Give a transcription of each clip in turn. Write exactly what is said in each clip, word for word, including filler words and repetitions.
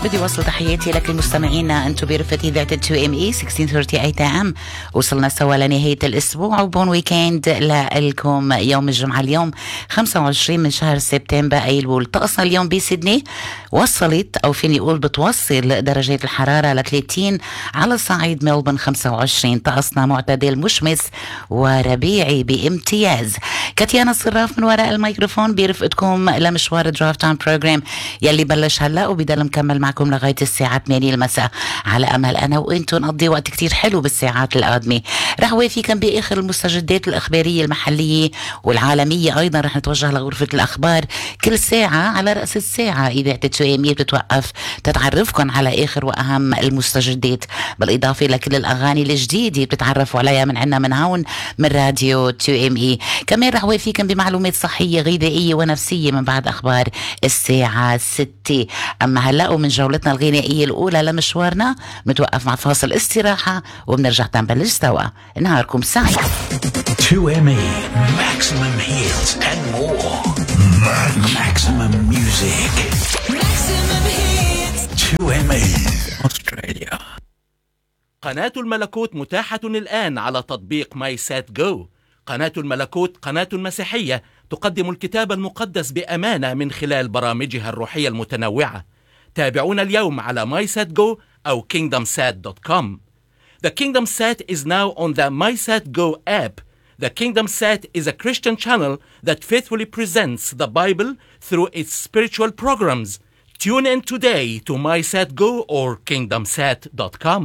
بدي وصل تحياتي لك المستمعين. أنتم برفة إذاعة تو إم إي ستة ثلاثين ثمانية أم. وصلنا سوا لنهاية الأسبوع وبون ويكند لكم يوم الجمعة اليوم خمسة وعشرين من شهر سبتمبر أيلول. طقسنا اليوم بسيدني وصلت أو فيني أقول بتوصل درجات الحرارة ل ثلاثين، على صعيد ملبون خمسة وعشرين. طقسنا معتدل مشمس وربيعي بامتياز. كاتيانا صراف من وراء الميكروفون برفقتكم لمشوار درايف تايم بروجرام يلي بلش هلا وبدل مكمل معكم لغاية الساعة ثمانية المساء، على أمل أنا وإنتو نقضي وقت كتير حلو بالساعات القادمة. رح وافيكم بآخر المستجدات الإخبارية المحلية والعالمية. أيضا رح نتوجه لغرفة الأخبار كل ساعة على رأس الساعة. إذاعة تو إم إي بتتوقف تتعرفكم على آخر وأهم المستجدات، بالإضافة لكل الأغاني الجديدة بتتعرفوا عليها من عنا من هون من راديو تو إم إي. كمان رح وافيكم بمعلومات صحية غذائية ونفسية من بعد أخبار الساعة ستة. أما هلأ ومن جولتنا الغنائية الأولى لمشوارنا متوقف مع فاصل استراحة وبنرجع تنبلش سوا. نهاركم سعيد. تو إم إي Maximum hits and more. Maximum music. Maximum hits. تو إم إي Australia. قناة الملكوت متاحة الآن على تطبيق ماي سات جو. قناة الملكوت قناة مسيحية تقدم الكتاب المقدس بأمانة من خلال برامجها الروحية المتنوعة. تابعونا اليوم على MySatGo أو kingdom sat dot com. The Kingdom Sat is now on the MySatGo app. The Kingdom Sat is a Christian channel that faithfully presents the Bible through its spiritual programs. Tune in today to MySatGo or kingdom sat dot com.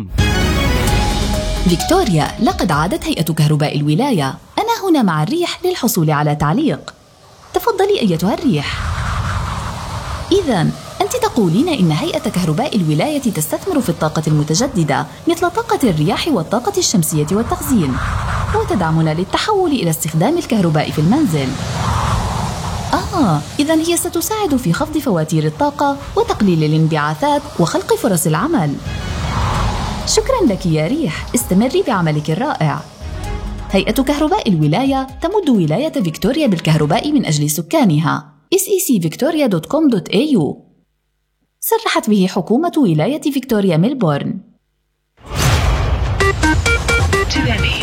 فيكتوريا، لقد عادت هيئة كهرباء الولاية. أنا هنا مع الريح للحصول على تعليق. تفضلي أيتها الريح. إذن أنت تقولين إن هيئة كهرباء الولاية تستثمر في الطاقة المتجددة مثل طاقة الرياح والطاقة الشمسية والتخزين، وتدعمنا للتحول إلى استخدام الكهرباء في المنزل. آه، إذن هي ستساعد في خفض فواتير الطاقة وتقليل الانبعاثات وخلق فرص العمل. شكراً لك يا ريح، استمري بعملك الرائع. هيئة كهرباء الولاية تمد ولاية فيكتوريا بالكهرباء من أجل سكانها. إس إي سي فيكتوريا دوت كوم دوت إيه يو. صرحت به حكومة ولاية فيكتوريا ميلبورن.